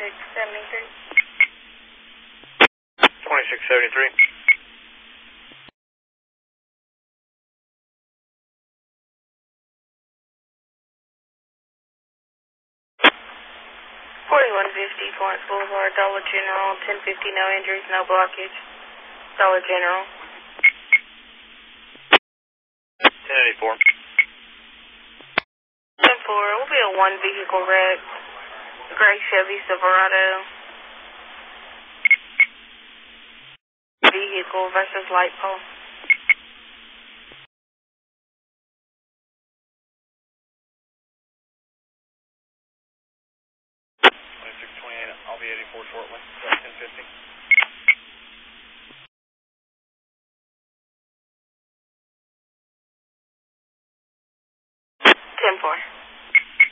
2673. Florence Boulevard, Dollar General, 1050, no injuries, no blockage. Dollar General. 1084. 10-4, it will be a one vehicle wreck. Gray Chevy Silverado. Vehicle versus light pole. I'll be 84 shortly. 1050. 10-4.